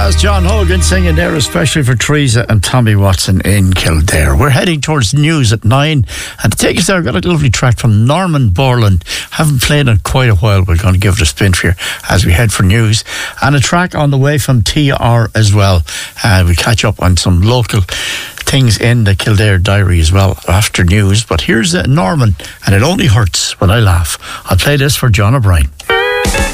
That's John Hogan singing there, especially for Teresa and Tommy Watson in Kildare. We're heading towards news at 9, and to take us there, I've got a lovely track from Norman Borland. Haven't played in quite a while. We're going to give it a spin for you as we head for news, and a track on the way from TR as well. We catch up on some local things in the Kildare Diary as well after news. But here's Norman, and It Only Hurts When I Laugh. I'll play this for John O'Brien.